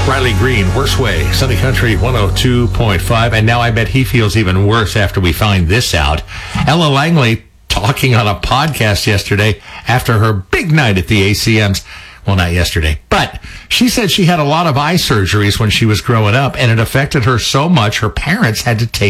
Riley Green, Worst Way, Sunny Country 102.5. And now I bet he feels even worse after we find this out. Ella Langley talking on a podcast yesterday after her big night at the ACMs. Well, not yesterday, but she said she had a lot of eye surgeries when she was growing up, and it affected her so much her parents had to take